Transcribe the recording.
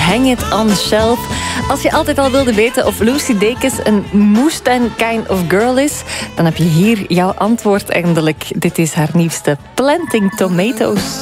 Hang It on the Shelf. Als je altijd al wilde weten of Lucy Dacus een Mustang kind of girl is, dan heb je hier jouw antwoord eindelijk. Dit is haar nieuwste Planting Tomatoes.